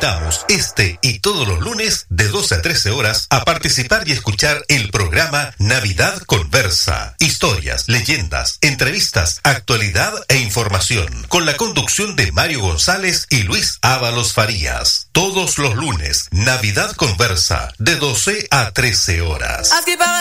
invitamos este y todos los lunes de 12 a 13 horas a participar y escuchar el programa Navidad Conversa. Historias, leyendas, entrevistas, actualidad e información. Con la conducción de Mario González y Luis Ábalos Farías. Todos los lunes, Navidad Conversa, de 12 a 13 horas.